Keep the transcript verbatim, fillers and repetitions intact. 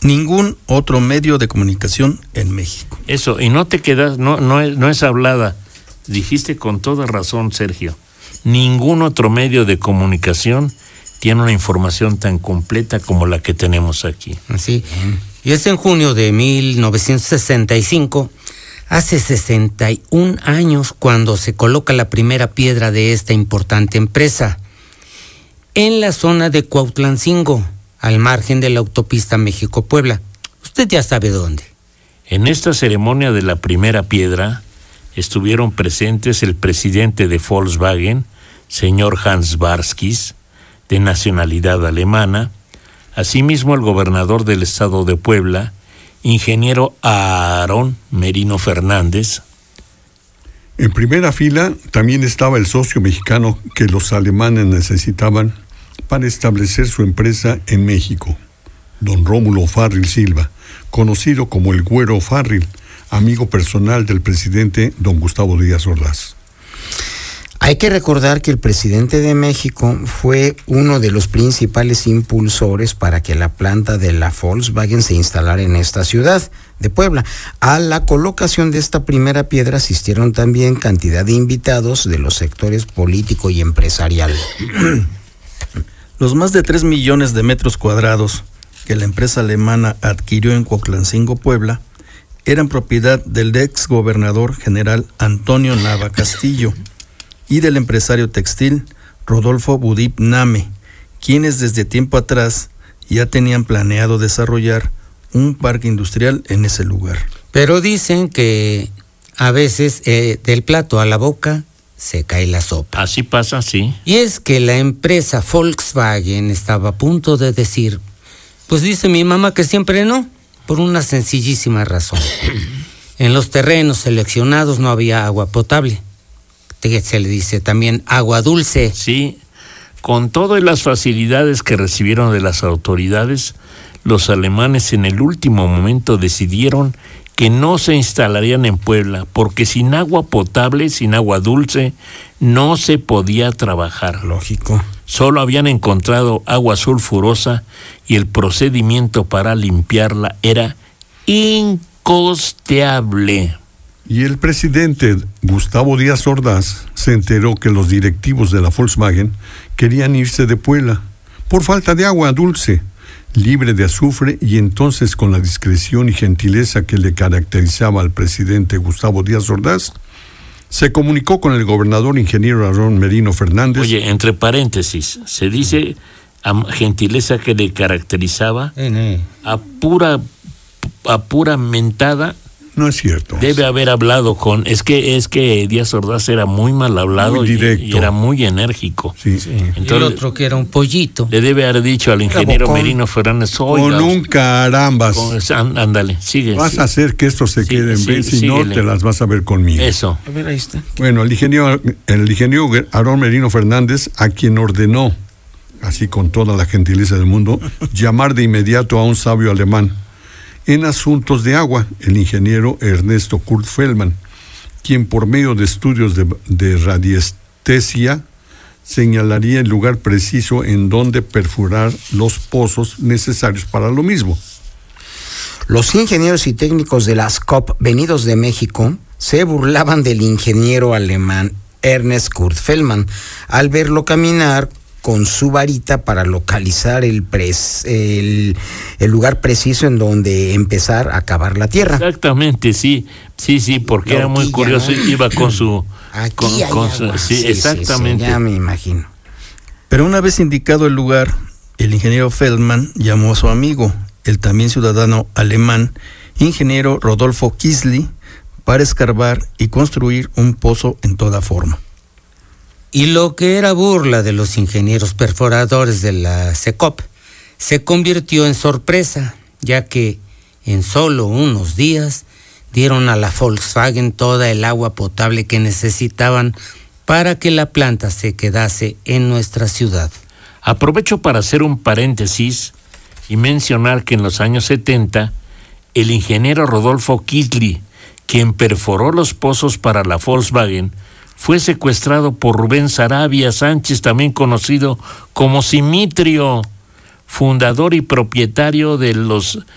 ningún otro medio de comunicación en México. Eso, y no te quedas, no, no es, no es hablada. Dijiste con toda razón, Sergio. Ningún otro medio de comunicación tiene una información tan completa como la que tenemos aquí. Sí. Y es en junio de mil novecientos sesenta y cinco, hace sesenta y un años, cuando se coloca la primera piedra de esta importante empresa, en la zona de Cuautlancingo, al margen de la autopista México-Puebla. Usted ya sabe dónde. En esta ceremonia de la primera piedra estuvieron presentes el presidente de Volkswagen, señor Hans Barskis, de nacionalidad alemana, asimismo el gobernador del estado de Puebla, ingeniero Aarón Merino Fernández. En primera fila también estaba el socio mexicano que los alemanes necesitaban para establecer su empresa en México, don Rómulo Farril Silva, conocido como el Güero Farril, amigo personal del presidente don Gustavo Díaz Ordaz. Hay que recordar que el presidente de México fue uno de los principales impulsores para que la planta de la Volkswagen se instalara en esta ciudad de Puebla. A la colocación de esta primera piedra asistieron también cantidad de invitados de los sectores político y empresarial. Los más de tres millones de metros cuadrados que la empresa alemana adquirió en Cuautlancingo, Puebla, eran propiedad del ex gobernador general Antonio Nava Castillo y del empresario textil Rodolfo Budip Name, quienes desde tiempo atrás ya tenían planeado desarrollar un parque industrial en ese lugar. Pero dicen que a veces eh, del plato a la boca se cae la sopa. Así pasa, sí. Y es que la empresa Volkswagen estaba a punto de decir, pues dice mi mamá que siempre no, por una sencillísima razón. En los terrenos seleccionados no había agua potable. Se le dice también agua dulce. Sí, con todas las facilidades que recibieron de las autoridades, los alemanes en el último momento decidieron que no se instalarían en Puebla, porque sin agua potable, sin agua dulce, no se podía trabajar. Lógico. Solo habían encontrado agua sulfurosa y el procedimiento para limpiarla era incosteable. Y el presidente Gustavo Díaz Ordaz se enteró que los directivos de la Volkswagen querían irse de Puebla por falta de agua dulce, libre de azufre, y entonces, con la discreción y gentileza que le caracterizaba al presidente Gustavo Díaz Ordaz, se comunicó con el gobernador ingeniero Aarón Merino Fernández. Oye, entre paréntesis, se dice a gentileza que le caracterizaba, a pura, a pura mentada. No es cierto. Debe haber hablado con... Es que es que Díaz Ordaz era muy mal hablado, muy directo, y, y era muy enérgico. Sí, sí. Entonces, y el otro que era un pollito. Le debe haber dicho al ingeniero Merino Fernández... Con un carambas. Con, ándale, sigue. Vas sigue. a hacer que esto se quede en vez, si no te las vas a ver conmigo. Eso. A ver, ahí está. Bueno, el ingeniero, el ingeniero Aarón Merino Fernández, a quien ordenó, así con toda la gentileza del mundo, llamar de inmediato a un sabio alemán en asuntos de agua, el ingeniero Ernesto Kurt Feldman, quien por medio de estudios de, de radiestesia señalaría el lugar preciso en donde perforar los pozos necesarios para lo mismo. Los ingenieros y técnicos de la S C O P venidos de México se burlaban del ingeniero alemán Ernest Kurt Feldman al verlo caminar con su varita para localizar el, pres, el, el lugar preciso en donde empezar a cavar la tierra. Exactamente, sí, sí, sí, porque era muy curioso, ¿no? Iba con su... Aquí con, hay con agua. Su, sí, sí, exactamente. Sí, sí, ya me imagino. Pero una vez indicado el lugar, el ingeniero Feldman llamó a su amigo, el también ciudadano alemán, ingeniero Rodolfo Kisly, para escarbar y construir un pozo en toda forma. Y lo que era burla de los ingenieros perforadores de la S C O P se convirtió en sorpresa, ya que en solo unos días dieron a la Volkswagen toda el agua potable que necesitaban para que la planta se quedase en nuestra ciudad. Aprovecho para hacer un paréntesis y mencionar que en los años setenta, el ingeniero Rodolfo Kisly, quien perforó los pozos para la Volkswagen, fue secuestrado por Rubén Sarabia Sánchez, también conocido como Simitrio, fundador y propietario de los